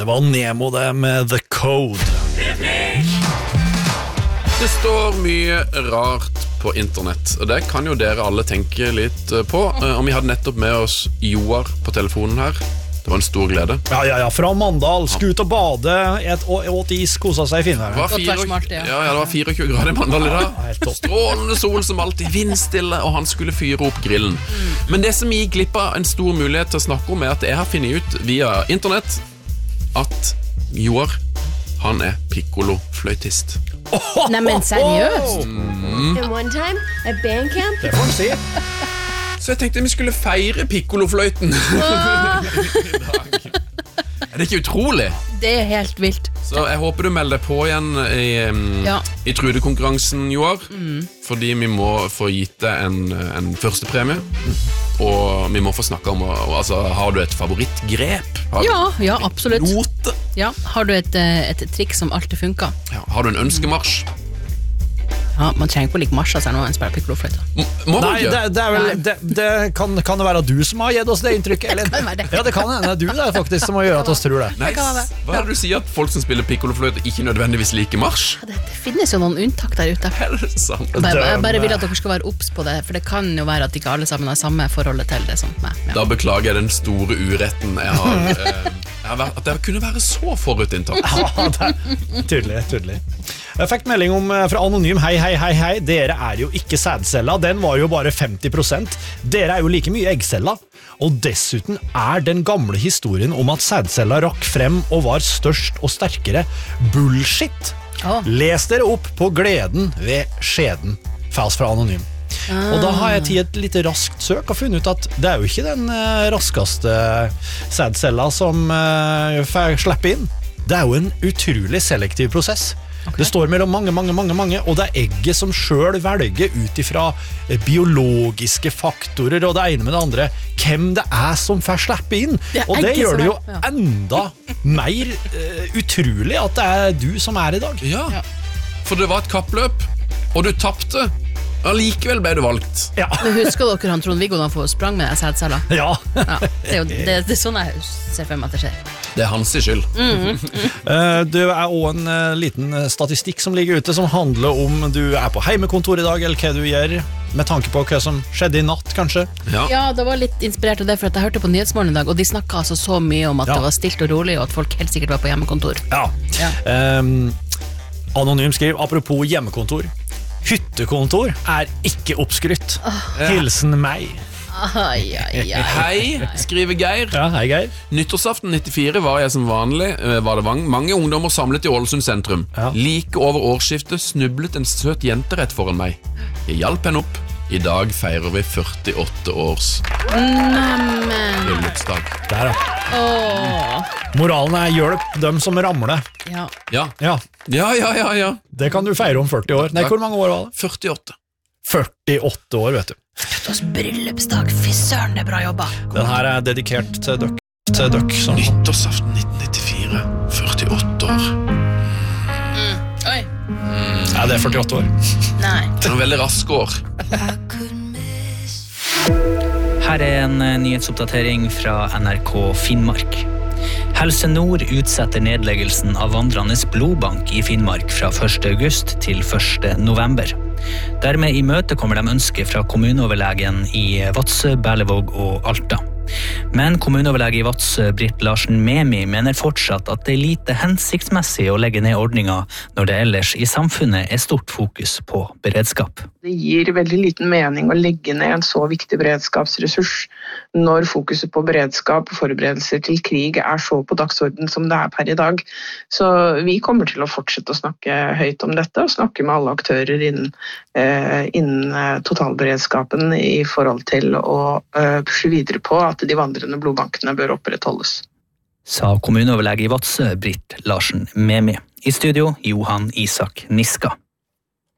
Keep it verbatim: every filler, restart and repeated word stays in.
det var Nemo det med The Code. Det står mye rart på internett, og det kan jo dere alle tenke litt på. Og vi hadde nettopp med oss Joar på telefonen her. Det var en stor glede. Ja, ja, ja, fra Mandal, skulle ut og bade, et, og åt is, koset seg i Finnvær. Det var fire, ja, ja, det var fireogtjue grader i Mandal i dag. Strålende sol som alltid, vindstille, og han skulle fyre opp grillen. Men det som gikk glipp av en stor mulighet til å snakke om, er at jeg har funnet ut via internett at Joar, han er piccolo-fløytist. Nei, men seriøst? Mm. And one time, at bandcamp? Det får du si. Så jeg tenkte vi skulle feire piccolo-fløyten i dag. Er det ikke utrolig? Det er helt vilt. Så jeg håper du melder deg på igjen i, um, ja. i Trudekonkurransen, Joar. Mm. Fordi vi må få gitt deg en, en første premie. Og vi må få snakke om, altså, har du et favorittgrep? Har ja, ja, absolutt. Note? Ja, har du et, et trikk som alltid funker? Ja, har du en ønskemarsj? Ja, man trenger ikke å like marsjer når man spiller piccolo-fløyte. Må man Nei, ikke? det, det er vel, det, det kan, kan det være du som har gitt oss det inntrykket, Elin? Det kan være det. Ja, det kan hende. Det er du det faktisk som må gjøre at oss tror det. Nei, hva er det du sier at folk som spiller piccolo-fløyte ikke nødvendigvis liker marsj? Det, det finnes jo noen unntak der ute. Er det sant? Jeg bare, jeg bare vil at dere skal være obs på det, for det kan jo være at ikke alle sammen har samme forholdet til det som meg. Ja. Da beklager jeg den store uretten jeg har, eh, jeg har vært, at jeg kunne være så forutinntatt. Ja, det er tydelig, tydelig. Jeg fikk melding om fra Anonym. Hei, hei, hei, hei. Dere er jo ikke sædcella. Den var jo bare femti prosent. Dere er jo like mye eggcella. Og dessuten er den gamle historien om at sædcella rakk frem og var størst og sterkere bullshit. Oh. Les dere opp på gleden ved skjeden. Fals fra Anonym. Ah. Og da har jeg tatt et litt raskt søk og funnet ut at det er jo ikke den uh, raskeste sædcella som uh, får slippe inn. Det er jo en utrolig selektiv prosess. Okay. Det står mellom mange, mange, mange, mange, og det er egget som selv velger ut ifra biologiske faktorer og det ene med det andre, hvem det er som får slippe inn. Det og det gjør det jo ja. enda mer uh, utrolig at det er du som er i dag. Ja, for det var et kappløp, og du tappte. Allikevel ble du valgt. Ja. Men husker dere han Trond-Viggo da han får sprang med sædceller? Ja. ja. Det er jo det, det er sånn jeg ser for meg at det skjer. Det er hans skyld. Mm, mm. uh, det er også en uh, liten statistikk som ligger ute som handler om du er på heimekontor i dag, eller hva du gjør, med tanke på hva som skjedde i natt, kanskje. Ja, ja det var litt inspirert av det, for at jeg hørte på Nyhetsmorgen i dag, og de snakket altså så mye om at ja. det var stilt og rolig, og at folk helt sikkert var på hjemmekontor. Ja. ja. Um, Anonym skriver, apropos hjemmekontor, hyttekontor er ikke oppskrytt. Oh. Hilsen meg. Ai, ai, ai. Hei, skriver Geir. Ja, hei Geir. Nyttårsaften nittifire var jeg som vanlig, var det mange ungdommer samlet i Ålesund sentrum. Ja. Like over årsskiftet snublet en søt jente rett foran meg. Jeg hjalp henne opp. I dag feirer vi førtiåtte års bryllupsdag. Der da. Åh. Moralen er hjelp dem som ramler. Ja. Ja. Ja. Ja, ja, ja, ja. Det kan du feire om førti år. Nei, hvor mange år var det? førtiåtte. førtiåtte år, vet du. Førtiårs bryllupsdag, fy søren, det er bra jobba. Den her er dedikert til døk. Til døk som... Nyttårsaften nitten nittifire, førtiåtte år. Mm. Oi. Mm. Nei, det er førtiåtte år. Nei. Det er noen veldig raske år. Her er en nyhetsoppdatering fra N R K Finnmark. Helse Nord utsetter nedleggelsen av Vandrende blodbank i Finnmark fra første august til første november. Dermed i møte kommer de ønsker fra kommuneoverlegen i Vadsø, Berlevåg og Alta. Men kommuneoverlege i Vadsø, Britt Larsen Memi, mener fortsatt at det er lite hensiktsmessig å legge ned ordninger når det ellers i samfunnet er stort fokus på beredskap. Det gir veldig liten mening å legge ned en så viktig beredskapsressurs når fokuset på beredskap og forberedelser til krig er så på dagsorden som det er per i dag. Så vi kommer til å fortsette å snakke høyt om dette og snakke med alle aktører innen, eh, innen totalberedskapen i forhold til å eh, pushe videre på at de vandrende blodbankene bør opprettholdes. Sa kommuneoverlege i Vadsø, Britt Larsen Memi. I studio, Johan Isak Niska.